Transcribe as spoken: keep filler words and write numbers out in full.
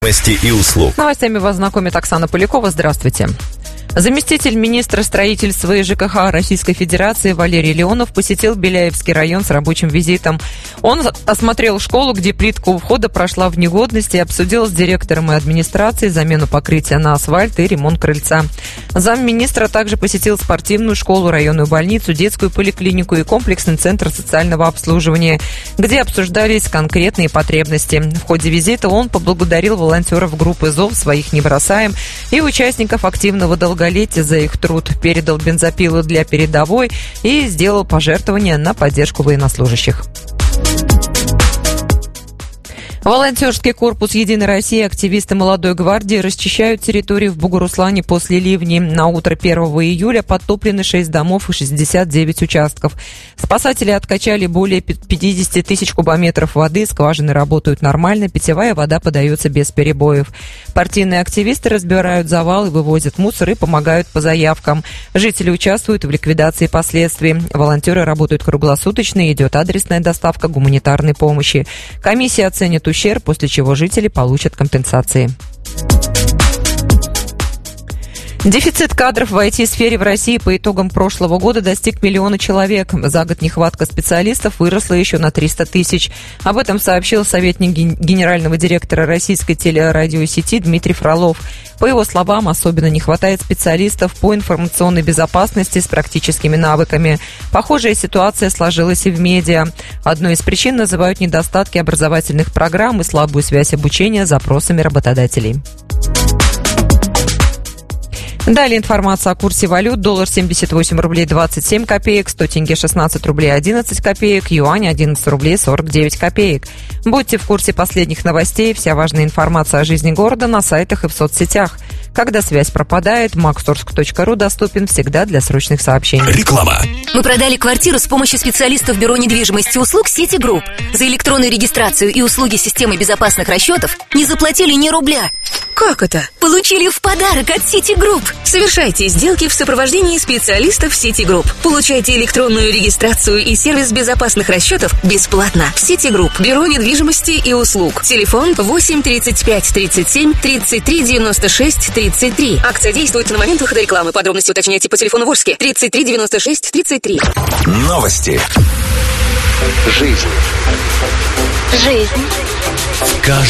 и услуг. Новостями вас знакомит Оксана Полякова. Здравствуйте. Заместитель министра строительства и ЖКХ Российской Федерации Валерий Леонов посетил Беляевский район с рабочим визитом. Он осмотрел школу, где плитка у входа прошла в негодность, и обсудил с директором и администрацией замену покрытия на асфальт и ремонт крыльца. Замминистра также посетил спортивную школу, районную больницу, детскую поликлинику и комплексный центр социального обслуживания, где обсуждались конкретные потребности. В ходе визита он поблагодарил волонтеров группы ЗОВ «Своих не бросаем» и участников активного долголетия за их труд, передал бензопилы для передовой и сделал пожертвования на поддержку военнослужащих. Волонтерский корпус «Единой России» и активисты «Молодой гвардии» расчищают территорию в Бугуруслане после ливней. На утро первого июля подтоплены шесть домов и шестьдесят девять участков. Спасатели откачали более пятьдесят тысяч кубометров воды, скважины работают нормально, питьевая вода подается без перебоев. Партийные активисты разбирают завалы, вывозят мусор и помогают по заявкам. Жители участвуют в ликвидации последствий. Волонтеры работают круглосуточно и идет адресная доставка гуманитарной помощи. Комиссия оценит ущерб, после чего жители получат компенсации. Дефицит кадров в ай ти-сфере в России по итогам прошлого года достиг миллиона человек. За год нехватка специалистов выросла еще на триста тысяч. Об этом сообщил советник генерального директора российской телерадиосети Дмитрий Фролов. По его словам, особенно не хватает специалистов по информационной безопасности с практическими навыками. Похожая ситуация сложилась и в медиа. Одной из причин называют недостатки образовательных программ и слабую связь обучения с запросами работодателей. Далее информация о курсе валют. Доллар семьдесят восемь рублей двадцать семь копеек, сто тенге шестнадцать рублей одиннадцать копеек, юань одиннадцать рублей сорок девять копеек. Будьте в курсе последних новостей. Вся важная информация о жизни города на сайтах и в соцсетях. Когда связь пропадает, максорск точка ру доступен всегда для срочных сообщений. Реклама. Мы продали квартиру с помощью специалистов Бюро недвижимости и услуг City Group. За электронную регистрацию и услуги системы безопасных расчетов не заплатили ни рубля. Как это? Получили в подарок от City Group. Совершайте сделки в сопровождении специалистов City Group. Получайте электронную регистрацию и сервис безопасных расчетов бесплатно. City Group. Бюро недвижимости и услуг. Телефон восемь тридцать пять тридцать семь тридцать три девяносто шесть тридцать три. Акция действует на момент выхода рекламы. Подробности уточняйте по телефону Волжский тридцать три девяносто шесть тридцать три. Новости. Жизнь. Жизнь. В каждом